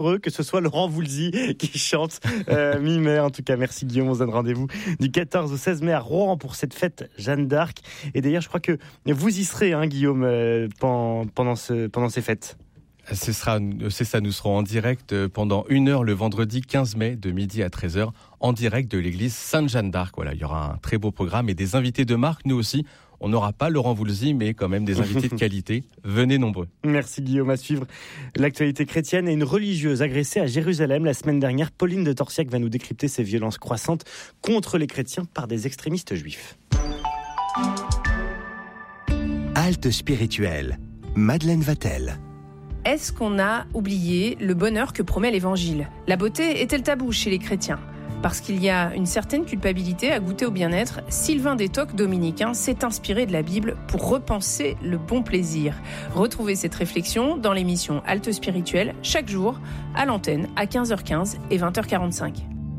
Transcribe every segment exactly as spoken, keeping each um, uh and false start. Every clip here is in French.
heureux que ce soit Laurent Voulzy qui chante euh, mi-mai. En tout cas, merci Guillaume. On se donne rendez-vous du quatorze au seize mai à Rouen pour cette fête Jeanne d'Arc. Et d'ailleurs, je crois que vous y serez, hein, Guillaume, euh, pendant, pendant, ce, pendant ces fêtes. Ce sera, c'est ça, nous serons en direct pendant une heure le vendredi quinze mai de midi à treize heures en direct de l'église Sainte-Jeanne d'Arc. Voilà, il y aura un très beau programme et des invités de marque. Nous aussi, on n'aura pas Laurent Voulzy, mais quand même des invités de qualité. Venez nombreux. Merci Guillaume. À suivre l'actualité chrétienne et une religieuse agressée à Jérusalem la semaine dernière. Pauline de Torsiac va nous décrypter ces violences croissantes contre les chrétiens par des extrémistes juifs. Halte spirituelle. Madeleine Vatel. Est-ce qu'on a oublié le bonheur que promet l'évangile ? La beauté est-elle tabou chez les chrétiens ? Parce qu'il y a une certaine culpabilité à goûter au bien-être, Sylvain Détoc, dominicain, s'est inspiré de la Bible pour repenser le bon plaisir. Retrouvez cette réflexion dans l'émission Halte spirituelle, chaque jour, à l'antenne, à quinze heures quinze et vingt heures quarante-cinq.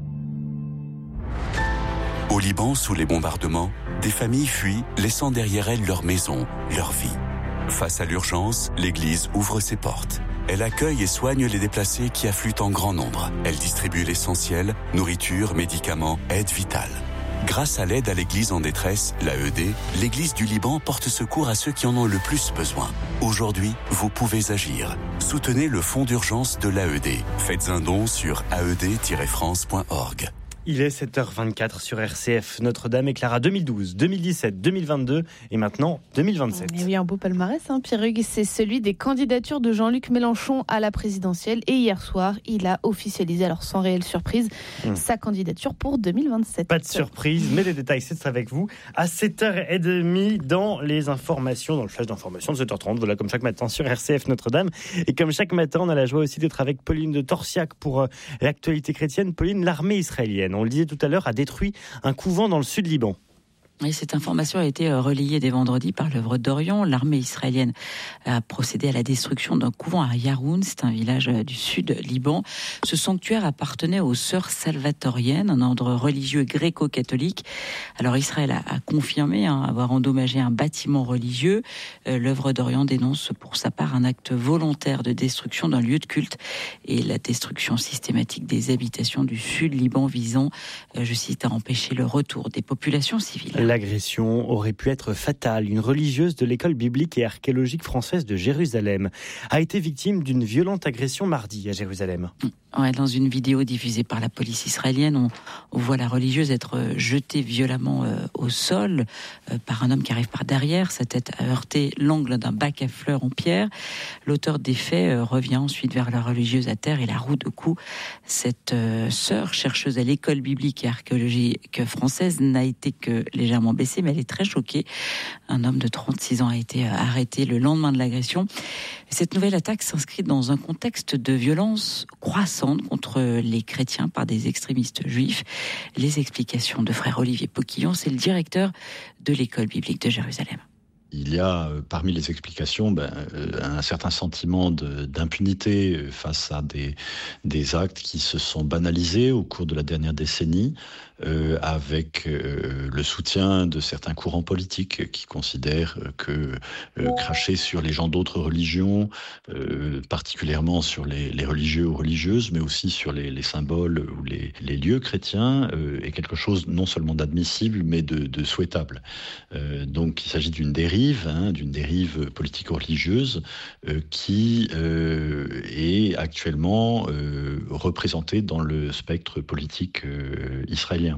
Au Liban, sous les bombardements, des familles fuient, laissant derrière elles leur maison, leur vie. Face à l'urgence, l'Église ouvre ses portes. Elle accueille et soigne les déplacés qui affluent en grand nombre. Elle distribue l'essentiel, nourriture, médicaments, aide vitale. Grâce à l'aide à l'Église en détresse, l'A E D, l'Église du Liban porte secours à ceux qui en ont le plus besoin. Aujourd'hui, vous pouvez agir. Soutenez le fonds d'urgence de l'A E D. Faites un don sur a e d tiret france point org. Il est sept heures vingt-quatre sur R C F. Notre-Dame éclara deux mille douze, deux mille dix-sept, deux mille vingt-deux et maintenant deux mille vingt-sept. Et oui, un beau palmarès, hein, Pierre Hugues. C'est celui des candidatures de Jean-Luc Mélenchon à la présidentielle. Et hier soir, il a officialisé, alors sans réelle surprise, mmh. sa candidature pour deux mille vingt-sept. Pas de surprise, mais les détails, c'est avec vous à sept heures trente dans les informations, dans le flash d'information de sept heures trente. Voilà, comme chaque matin sur R C F Notre-Dame. Et comme chaque matin, on a la joie aussi d'être avec Pauline de Torsiac pour euh, l'actualité chrétienne. Pauline, l'armée israélienne, on le disait tout à l'heure, a détruit un couvent dans le sud Liban. Et cette information a été relayée dès vendredi par l'œuvre d'Orient. L'armée israélienne a procédé à la destruction d'un couvent à Yaroun, c'est un village du sud Liban. Ce sanctuaire appartenait aux sœurs salvatoriennes, un ordre religieux gréco-catholique. Alors Israël a, a confirmé hein, avoir endommagé un bâtiment religieux. Euh, l'œuvre d'Orient dénonce pour sa part un acte volontaire de destruction d'un lieu de culte et la destruction systématique des habitations du sud Liban visant, euh, je cite, à empêcher le retour des populations civiles. L'agression aurait pu être fatale. Une religieuse de l'école biblique et archéologique française de Jérusalem a été victime d'une violente agression mardi à Jérusalem. Ouais, dans une vidéo diffusée par la police israélienne, on, on voit la religieuse être jetée violemment euh, au sol euh, par un homme qui arrive par derrière. Sa tête a heurté l'angle d'un bac à fleurs en pierre. L'auteur des faits euh, revient ensuite vers la religieuse à terre et la roue de coups. Cette euh, sœur, chercheuse à l'école biblique et archéologique française, n'a été que légèrement blessée, mais elle est très choquée. Un homme de trente-six ans a été euh, arrêté le lendemain de l'agression. Cette nouvelle attaque s'inscrit dans un contexte de violence croissante contre les chrétiens par des extrémistes juifs. Les explications de frère Olivier Poquillon, c'est le directeur de l'école biblique de Jérusalem. Il y a parmi les explications ben, un certain sentiment de, d'impunité face à des, des actes qui se sont banalisés au cours de la dernière décennie, euh, avec euh, le soutien de certains courants politiques qui considèrent que euh, cracher sur les gens d'autres religions, euh, particulièrement sur les, les religieux ou religieuses, mais aussi sur les, les symboles ou les, les lieux chrétiens, euh, est quelque chose non seulement d'admissible, mais de, de souhaitable. Euh, donc il s'agit d'une dérive Hein, d'une dérive politico-religieuse euh, qui euh, est actuellement euh, représentée dans le spectre politique euh, israélien.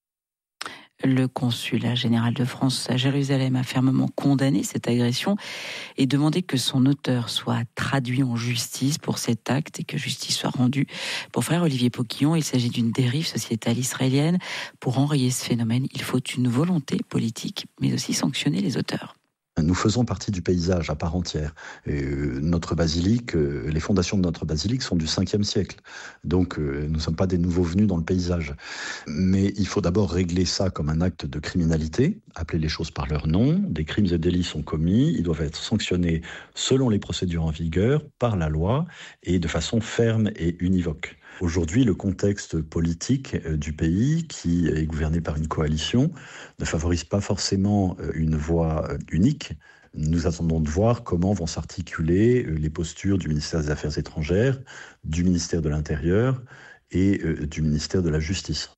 Le consulat général de France à Jérusalem a fermement condamné cette agression et demandé que son auteur soit traduit en justice pour cet acte et que justice soit rendue. Pour frère Olivier Poquillon, il s'agit d'une dérive sociétale israélienne. Pour enrayer ce phénomène, il faut une volonté politique, mais aussi sanctionner les auteurs. Nous faisons partie du paysage à part entière. Et euh, notre basilique, euh, les fondations de notre basilique sont du cinquième siècle. Donc euh, nous ne sommes pas des nouveaux venus dans le paysage. Mais il faut d'abord régler ça comme un acte de criminalité, appeler les choses par leur nom. Des crimes et délits sont commis, ils doivent être sanctionnés selon les procédures en vigueur, par la loi, et de façon ferme et univoque. Aujourd'hui, le contexte politique du pays, qui est gouverné par une coalition, ne favorise pas forcément une voie unique, Nous attendons de voir comment vont s'articuler les postures du ministère des Affaires étrangères, du ministère de l'Intérieur et du ministère de la Justice.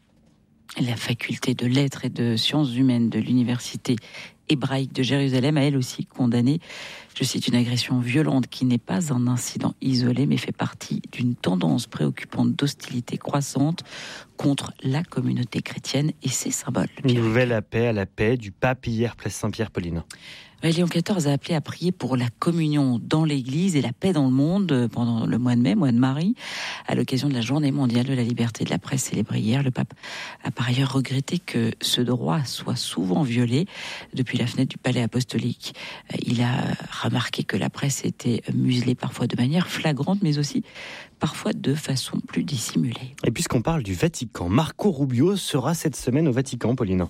La faculté de lettres et de sciences humaines de l'université hébraïque de Jérusalem a elle aussi condamné, je cite, une agression violente qui n'est pas un incident isolé mais fait partie d'une tendance préoccupante d'hostilité croissante contre la communauté chrétienne et ses symboles. Nouvelle appel à la paix du pape hier, place Saint-Pierre, Pauline. Léon quatorze a appelé à prier pour la communion dans l'Église et la paix dans le monde pendant le mois de mai, mois de Marie, à l'occasion de la Journée mondiale de la liberté de la presse célébrée hier. Le pape a par ailleurs regretté que ce droit soit souvent violé depuis la fenêtre du palais apostolique. Il a remarqué que la presse était muselée parfois de manière flagrante, mais aussi parfois de façon plus dissimulée. Et puisqu'on parle du Vatican, Marco Rubio sera cette semaine au Vatican, Pauline.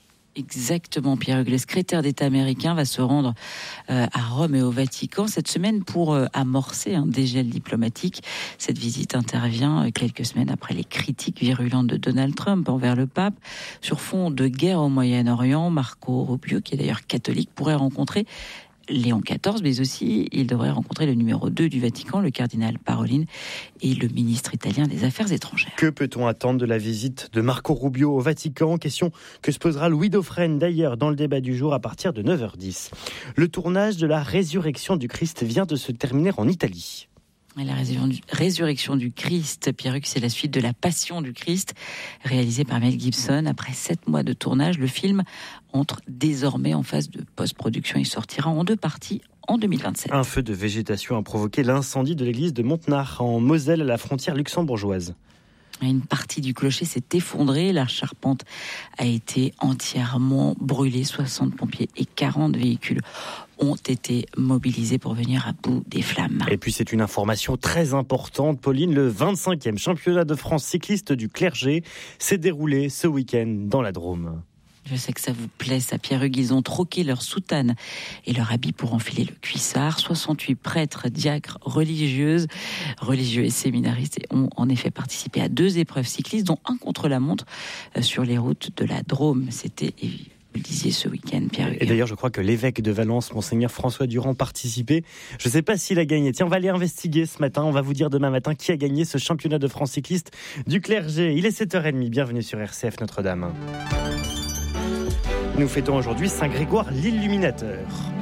Exactement, Pierre-Hugues. Le secrétaire d'État américain va se rendre euh, à Rome et au Vatican cette semaine pour euh, amorcer un dégel diplomatique. Cette visite intervient euh, quelques semaines après les critiques virulentes de Donald Trump envers le pape. Sur fond de guerre au Moyen-Orient, Marco Rubio, qui est d'ailleurs catholique, pourrait rencontrer Léon quatorze, mais aussi il devrait rencontrer le numéro deux du Vatican, le cardinal Parolin, et le ministre italien des Affaires étrangères. Que peut-on attendre de la visite de Marco Rubio au Vatican? Question que se posera Louis Dauphren d'ailleurs dans le débat du jour à partir de neuf heures dix. Le tournage de la résurrection du Christ vient de se terminer en Italie. La résurrection du Christ, Pierre-Hugues, c'est la suite de la Passion du Christ, réalisée par Mel Gibson. Après sept mois de tournage, le film entre désormais en phase de post-production. Il sortira en deux parties en deux mille vingt-sept. Un feu de végétation a provoqué l'incendie de l'église de Montenard, en Moselle, à la frontière luxembourgeoise. Une partie du clocher s'est effondrée, la charpente a été entièrement brûlée, soixante pompiers et quarante véhicules ont été mobilisés pour venir à bout des flammes. Et puis c'est une information très importante, Pauline, le vingt-cinquième championnat de France cycliste du clergé s'est déroulé ce week-end dans la Drôme. Je sais que ça vous plaît, ça, Pierre-Hugues. Ils ont troqué leur soutane et leur habit pour enfiler le cuissard. soixante-huit prêtres, diacres, religieuses, religieux et séminaristes ont en effet participé à deux épreuves cyclistes, dont un contre-la-montre sur les routes de la Drôme. C'était, vous le disiez, ce week-end, Pierre-Hugues. Et d'ailleurs, je crois que l'évêque de Valence, Monseigneur François Durand, participait. Je ne sais pas s'il a gagné. Tiens, on va aller investiguer ce matin. On va vous dire demain matin qui a gagné ce championnat de France cycliste du clergé. Il est sept heures trente. Bienvenue sur R C F Notre-Dame. Nous fêtons aujourd'hui Saint-Grégoire l'Illuminateur.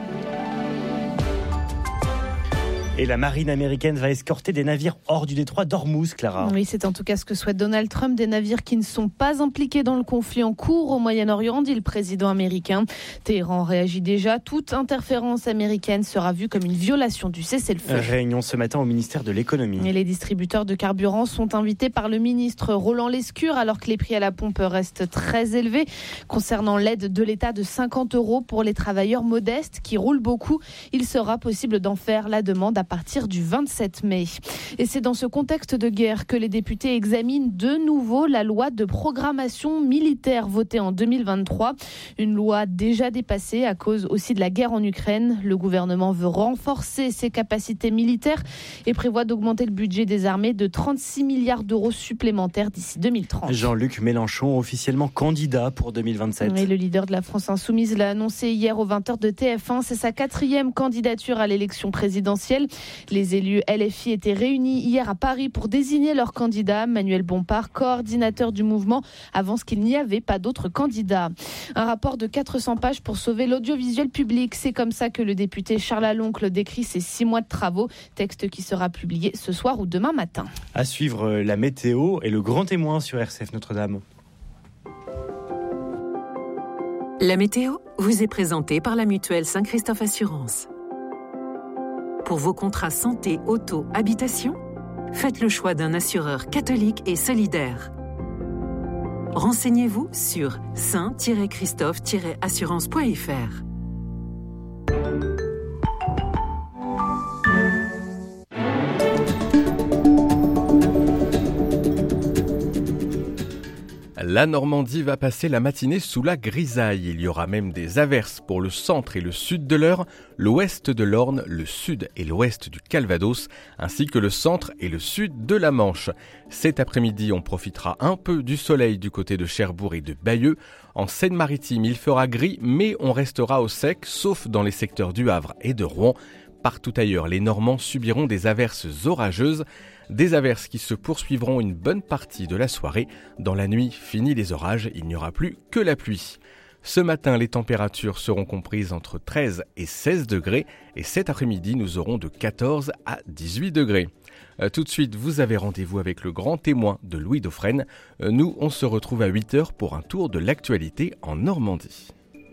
Et la marine américaine va escorter des navires hors du détroit d'Ormuz, Clara. Oui, c'est en tout cas ce que souhaite Donald Trump. Des navires qui ne sont pas impliqués dans le conflit en cours au Moyen-Orient, dit le président américain. Téhéran réagit déjà. Toute interférence américaine sera vue comme une violation du cessez-le-feu. Réunion ce matin au ministère de l'économie. Et les distributeurs de carburant sont invités par le ministre Roland Lescure, alors que les prix à la pompe restent très élevés. Concernant l'aide de l'État de cinquante euros pour les travailleurs modestes qui roulent beaucoup, il sera possible d'en faire la demande à à partir du vingt-sept mai. Et c'est dans ce contexte de guerre que les députés examinent de nouveau la loi de programmation militaire votée en deux mille vingt-trois. Une loi déjà dépassée à cause aussi de la guerre en Ukraine. Le gouvernement veut renforcer ses capacités militaires et prévoit d'augmenter le budget des armées de trente-six milliards d'euros supplémentaires d'ici deux mille trente. Jean-Luc Mélenchon, officiellement candidat pour deux mille vingt-sept. Et le leader de la France Insoumise l'a annoncé hier aux vingt heures de T F un. C'est sa quatrième candidature à l'élection présidentielle. Les élus L F I étaient réunis hier à Paris pour désigner leur candidat. Manuel Bompard, coordinateur du mouvement, avance qu'il n'y avait pas d'autres candidats. Un rapport de quatre cents pages pour sauver l'audiovisuel public. C'est comme ça que le député Charles Aloncle décrit ses six mois de travaux. Texte qui sera publié ce soir ou demain matin. À suivre la météo et le grand témoin sur R C F Notre-Dame. La météo vous est présentée par la mutuelle Saint-Christophe Assurance. Pour vos contrats santé, auto, habitation, faites le choix d'un assureur catholique et solidaire. Renseignez-vous sur saint tiret christophe tiret assurance point f r. La Normandie va passer la matinée sous la grisaille. Il y aura même des averses pour le centre et le sud de l'Eure, l'ouest de l'Orne, le sud et l'ouest du Calvados, ainsi que le centre et le sud de la Manche. Cet après-midi, on profitera un peu du soleil du côté de Cherbourg et de Bayeux. En Seine-Maritime, il fera gris, mais on restera au sec, sauf dans les secteurs du Havre et de Rouen. Partout ailleurs, les Normands subiront des averses orageuses. Des averses qui se poursuivront une bonne partie de la soirée. Dans la nuit, fini les orages, il n'y aura plus que la pluie. Ce matin, les températures seront comprises entre treize et seize degrés. Et cet après-midi, nous aurons de quatorze à dix-huit degrés. Euh, tout de suite, vous avez rendez-vous avec le grand témoin de Louis Dauphren. Euh, nous, on se retrouve à huit heures pour un tour de l'actualité en Normandie.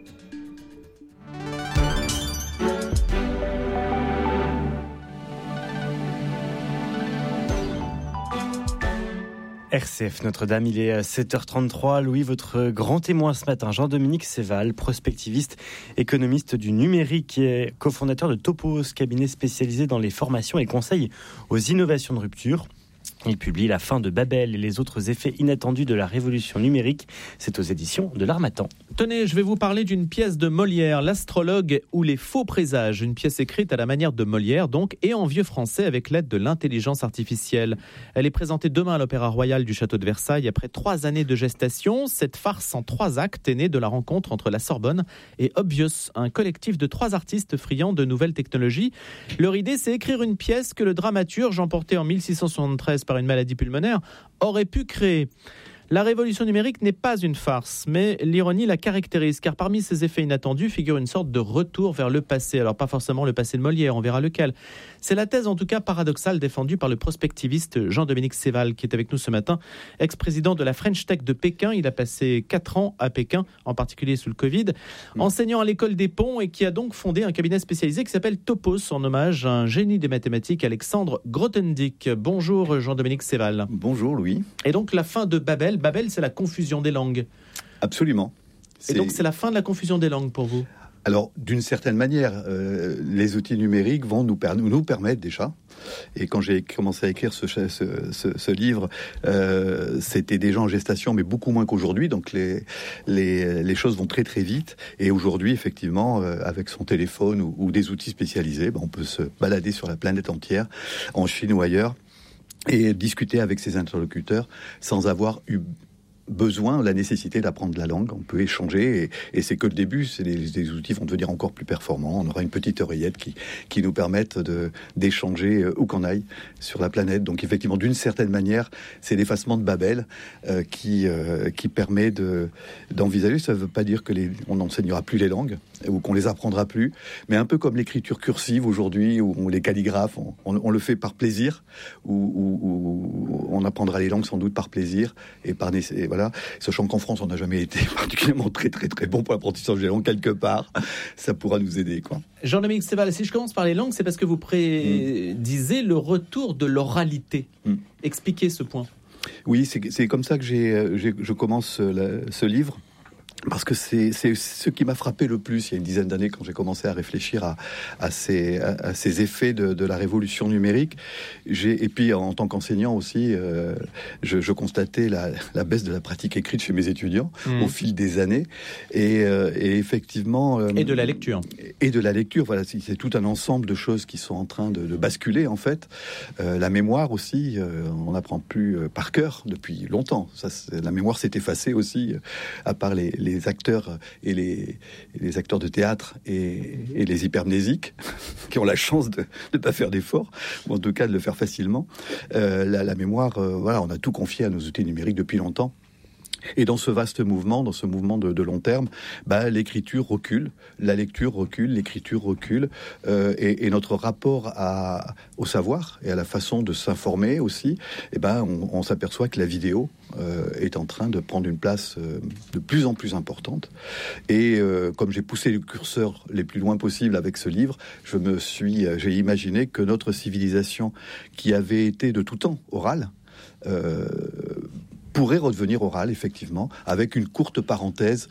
R C F Notre-Dame, il est sept heures trente-trois. Louis, votre grand témoin ce matin, Jean-Dominique Séval, prospectiviste, économiste du numérique et cofondateur de Topos, cabinet spécialisé dans les formations et conseils aux innovations de rupture. Il publie La fin de Babel et les autres effets inattendus de la révolution numérique. C'est aux éditions de l'Harmattan. Tenez, je vais vous parler d'une pièce de Molière, L'astrologue ou les faux présages. Une pièce écrite à la manière de Molière, donc, et en vieux français avec l'aide de l'intelligence artificielle. Elle est présentée demain à l'Opéra Royal du Château de Versailles. Après trois années de gestation, cette farce en trois actes est née de la rencontre entre la Sorbonne et Obvious, un collectif de trois artistes friands de nouvelles technologies. Leur idée, c'est écrire une pièce que le dramaturge, emporté en mille six cent soixante-treize par une maladie pulmonaire, aurait pu créer. La révolution numérique n'est pas une farce, mais l'ironie la caractérise, car parmi ces effets inattendus figure une sorte de retour vers le passé. Alors pas forcément le passé de Molière, on verra lequel. C'est la thèse en tout cas paradoxale défendue par le prospectiviste Jean-Dominique Séval, qui est avec nous ce matin, ex-président de la French Tech de Pékin. Il a passé quatre ans à Pékin, en particulier sous le Covid, mmh. enseignant à l'école des ponts et qui a donc fondé un cabinet spécialisé qui s'appelle Topos, en hommage à un génie des mathématiques, Alexandre Grothendieck. Bonjour Jean-Dominique Séval. Bonjour Louis. Et donc la fin de Babel, Babel, c'est la confusion des langues. Absolument. C'est... Et donc, c'est la fin de la confusion des langues pour vous ? Alors, d'une certaine manière, euh, les outils numériques vont nous, per- nous permettre déjà. Et quand j'ai commencé à écrire ce, ce, ce, ce livre, euh, c'était déjà en gestation, mais beaucoup moins qu'aujourd'hui. Donc, les, les, les choses vont très très vite. Et aujourd'hui, effectivement, euh, avec son téléphone ou, ou des outils spécialisés, ben, on peut se balader sur la planète entière, en Chine ou ailleurs, et discuter avec ses interlocuteurs sans avoir eu besoin, la nécessité d'apprendre la langue. On peut échanger et, et c'est que le début. C'est les, les outils vont devenir encore plus performants. On aura une petite oreillette qui, qui nous permette de, d'échanger où qu'on aille sur la planète. Donc effectivement, d'une certaine manière, c'est l'effacement de Babel euh, qui, euh, qui permet de, d'envisager. Ça ne veut pas dire que les, on n'enseignera plus les langues ou qu'on les apprendra plus, mais un peu comme l'écriture cursive aujourd'hui, où on les calligraphe, on, on, on le fait par plaisir, ou on apprendra les langues sans doute par plaisir et par nécessité. Voilà. Sachant qu'en France, on n'a jamais été particulièrement très très très bon pour l'apprentissage des langues, quelque part, ça pourra nous aider, quoi. Jean-Dominique Séval, si je commence par les langues, c'est parce que vous prédisez mmh. le retour de l'oralité. Mmh. Expliquez ce point. Oui, c'est, c'est comme ça que j'ai, j'ai, je commence la, ce livre. Parce que c'est, c'est ce qui m'a frappé le plus il y a une dizaine d'années quand j'ai commencé à réfléchir à, à, ces, à, à ces effets de, de la révolution numérique. J'ai, et puis en tant qu'enseignant aussi, euh, je, je constatais la, la baisse de la pratique écrite chez mes étudiants mmh. au fil des années. Et, euh, et effectivement... Euh, et de la lecture. Et de la lecture, voilà. C'est, c'est tout un ensemble de choses qui sont en train de, de basculer en fait. Euh, la mémoire aussi, euh, on n'apprend plus euh, par cœur depuis longtemps. Ça, la mémoire s'est effacée aussi, euh, à part les, les les acteurs et les, les acteurs de théâtre et, et les hypermnésiques qui ont la chance de ne pas faire d'efforts, ou en tout cas de le faire facilement. Euh, la, la mémoire, euh, voilà, on a tout confié à nos outils numériques depuis longtemps. Et dans ce vaste mouvement, dans ce mouvement de, de long terme, bah, l'écriture recule, la lecture recule, l'écriture recule, euh, et, et notre rapport à, au savoir et à la façon de s'informer aussi, et ben, on, on s'aperçoit que la vidéo euh, est en train de prendre une place euh, de plus en plus importante. Et euh, comme j'ai poussé le curseur les plus loin possible avec ce livre, je me suis, j'ai imaginé que notre civilisation, qui avait été de tout temps orale, euh, pourrait redevenir oral, effectivement, avec une courte parenthèse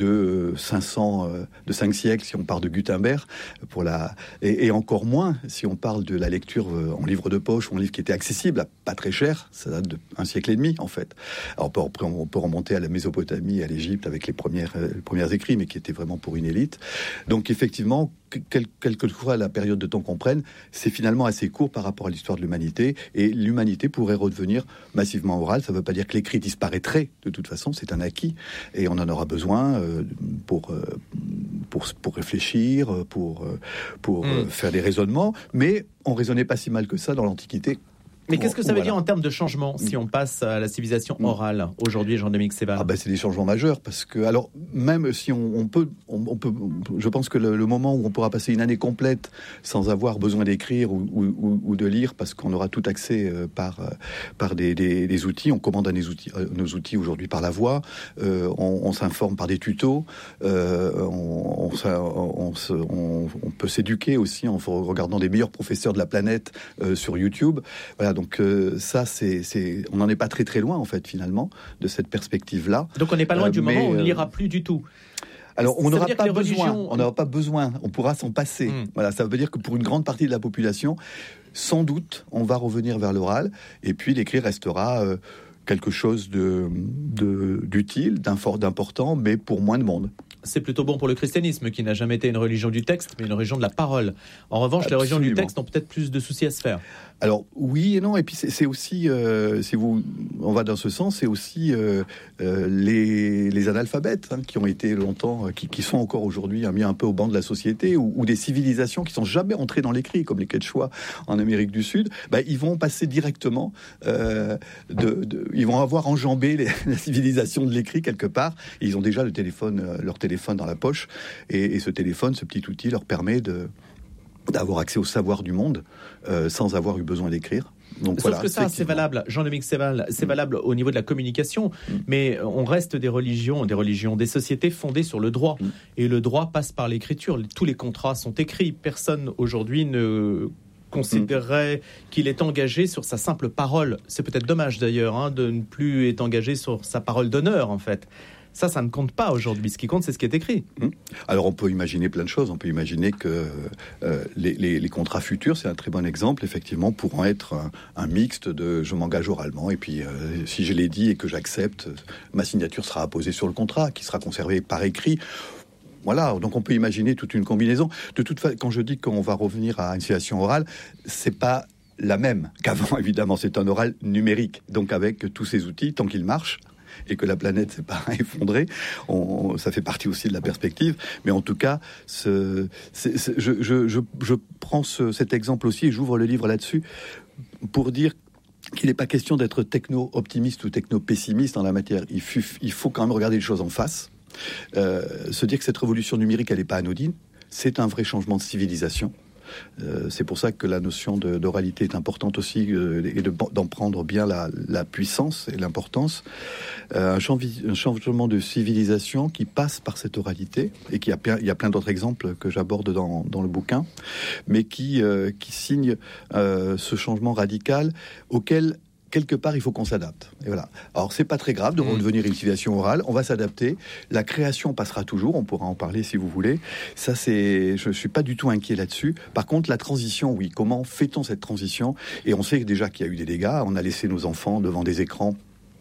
de cinq cents, de cinq siècles, si on part de Gutenberg, pour la, et, et encore moins si on parle de la lecture en livre de poche ou en livre qui était accessible, à pas très cher, ça date d'un siècle et demi, en fait. Alors, on peut, on peut remonter à la Mésopotamie, à l'Égypte, avec les premières, les premières écrits, mais qui étaient vraiment pour une élite. Donc, effectivement, quelle, quelle que soit la période de temps qu'on prenne, c'est finalement assez court par rapport à l'histoire de l'humanité, et l'humanité pourrait redevenir massivement orale. Ça ne veut pas dire que l'écrit disparaîtrait, de toute façon, c'est un acquis, et on en aura besoin euh, pour, euh, pour, pour réfléchir, pour, pour mmh. euh, faire des raisonnements, mais on raisonnait pas si mal que ça dans l'Antiquité. Mais qu'est-ce que ça veut voilà. dire en termes de changement si on passe à la civilisation orale aujourd'hui, Jean-Dominique Séval? Ah ben c'est des changements majeurs parce que alors même si on, on peut, on, on peut, je pense que le, le moment où on pourra passer une année complète sans avoir besoin d'écrire ou, ou, ou de lire parce qu'on aura tout accès euh, par par des, des, des outils, on commande à nos outils, euh, nos outils aujourd'hui par la voix, euh, on, on s'informe par des tutos, euh, on, on, on, on, on peut s'éduquer aussi en regardant des meilleurs professeurs de la planète euh, sur YouTube. Voilà. Donc euh, ça, c'est, c'est, on n'en est pas très très loin en fait finalement de cette perspective-là. Donc on n'est pas loin euh, du mais, moment où on ne euh, lira plus du tout. Alors on n'aura pas besoin, religions... on n'aura pas besoin, on pourra s'en passer. Mmh. Voilà, ça veut dire que pour une grande partie de la population, sans doute, on va revenir vers l'oral et puis l'écrit restera euh, quelque chose de, de d'utile, d'important, mais pour moins de monde. C'est plutôt bon pour le christianisme, qui n'a jamais été une religion du texte, mais une religion de la parole. En revanche, Absolument. Les religions du texte ont peut-être plus de soucis à se faire. Alors oui et non, et puis c'est, c'est aussi, euh, si vous, on va dans ce sens, c'est aussi euh, euh, les, les analphabètes hein, qui ont été longtemps, qui, qui sont encore aujourd'hui mis un peu au banc de la société, ou, ou des civilisations qui sont jamais entrées dans l'écrit, comme les Quechua en Amérique du Sud. Bah, ils vont passer directement, euh, de, de, ils vont avoir enjambé les, la civilisation de l'écrit quelque part. Et ils ont déjà le téléphone, euh, leur téléphone dans la poche, et, et ce téléphone, ce petit outil, leur permet de d'avoir accès au savoir du monde euh, sans avoir eu besoin d'écrire. Donc, Sauf voilà, que ça, c'est valable, Jean-Dominique Séval, c'est mmh. valable au niveau de la communication, mmh. mais on reste des religions, des religions, des sociétés fondées sur le droit. Mmh. Et le droit passe par l'écriture. Tous les contrats sont écrits. Personne aujourd'hui ne considérerait mmh. qu'il est engagé sur sa simple parole. C'est peut-être dommage d'ailleurs hein, de ne plus être engagé sur sa parole d'honneur, en fait. Ça, ça ne compte pas aujourd'hui. Ce qui compte, c'est ce qui est écrit. Alors, on peut imaginer plein de choses. On peut imaginer que euh, les, les, les contrats futurs, c'est un très bon exemple, effectivement, pourront être un, un mixte de je m'engage oralement et puis euh, si je l'ai dit et que j'accepte, ma signature sera apposée sur le contrat, qui sera conservé par écrit. Voilà, donc on peut imaginer toute une combinaison. De toute façon, quand je dis qu'on va revenir à une situation orale, c'est pas la même qu'avant, évidemment. C'est un oral numérique, donc avec tous ces outils, tant qu'ils marchent, et que la planète s'est pas effondrée, on, ça fait partie aussi de la perspective. Mais en tout cas, ce, c'est, c'est, je, je, je, je prends ce, cet exemple aussi, et j'ouvre le livre là-dessus, pour dire qu'il n'est pas question d'être techno-optimiste ou techno-pessimiste en la matière. Il, fut, il faut quand même regarder les choses en face, euh, se dire que cette révolution numérique, elle n'est pas anodine, c'est un vrai changement de civilisation. Euh, c'est pour ça que la notion de, d'oralité est importante aussi euh, et de, d'en prendre bien la, la puissance et l'importance. Euh, un, chanvi, un changement de civilisation qui passe par cette oralité et qui a, il y a plein d'autres exemples que j'aborde dans, dans le bouquin, mais qui, euh, qui signe euh, ce changement radical auquel quelque part, il faut qu'on s'adapte. Et voilà. Alors, c'est pas très grave de redevenir une civilisation orale. On va s'adapter. La création passera toujours. On pourra en parler si vous voulez. Ça, c'est, je suis pas du tout inquiet là-dessus. Par contre, la transition, oui. Comment fait-on cette transition? Et on sait déjà qu'il y a eu des dégâts. On a laissé nos enfants devant des écrans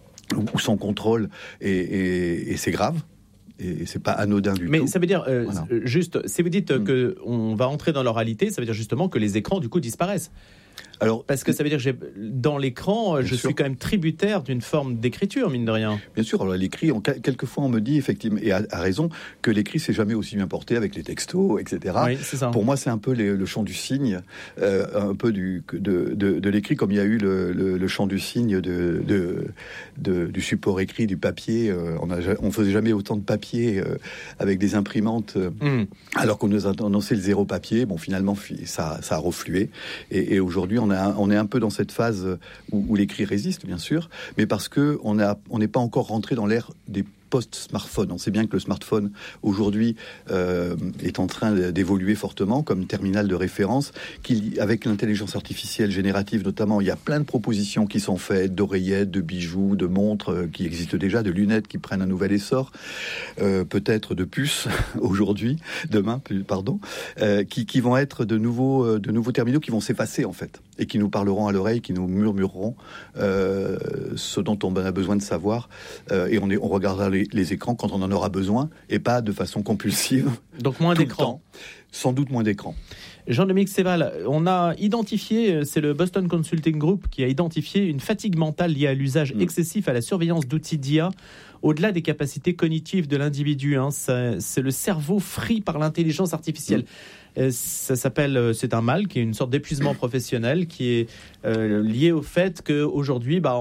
ou sans contrôle, et, et, et c'est grave. Et c'est pas anodin du Mais tout. Mais ça veut dire, euh, voilà. juste, si vous dites mmh. qu'on va entrer dans l'oralité, ça veut dire justement que les écrans, du coup, disparaissent. Alors, parce que ça veut dire que j'ai, dans l'écran, je sûr. suis quand même tributaire d'une forme d'écriture, mine de rien. Bien sûr, alors l'écrit, on, quelquefois on me dit, effectivement, et à, à raison, que l'écrit c'est jamais aussi bien porté avec les textos, et cetera. Oui, c'est ça. Pour moi, c'est un peu les, le chant du cygne, euh, un peu du, de, de, de l'écrit, comme il y a eu le, le, le chant du cygne de, de, de, du support écrit, du papier. Euh, on, a, on faisait jamais autant de papier euh, avec des imprimantes, euh, mm. alors qu'on nous a annoncé le zéro papier. Bon, finalement, ça, ça a reflué. Et, et aujourd'hui, on a On est un peu dans cette phase où, où l'écrit résiste, bien sûr, mais parce qu'on on n'est pas encore rentré dans l'ère des post-smartphone. On sait bien que le smartphone, aujourd'hui, euh, est en train d'évoluer fortement comme terminal de référence, qu'il, avec l'intelligence artificielle générative notamment, il y a plein de propositions qui sont faites, d'oreillettes, de bijoux, de montres euh, qui existent déjà, de lunettes qui prennent un nouvel essor, euh, peut-être de puces aujourd'hui, demain, pardon, euh, qui, qui vont être de nouveaux, euh, de nouveaux terminaux qui vont s'effacer en fait, et qui nous parleront à l'oreille, qui nous murmureront euh, ce dont on a besoin de savoir, euh, et on, est, on regardera les, les écrans quand on en aura besoin, et pas de façon compulsive. Donc moins d'écran. Sans doute moins d'écran. Jean-Dominique Séval, on a identifié, c'est le Boston Consulting Group qui a identifié une fatigue mentale liée à l'usage mmh. excessif à la surveillance d'outils d'I A, au-delà des capacités cognitives de l'individu. Hein, c'est le cerveau frit par l'intelligence artificielle. Mmh. Ça s'appelle, c'est un mal qui est une sorte d'épuisement professionnel qui est euh, lié au fait qu'aujourd'hui, bah,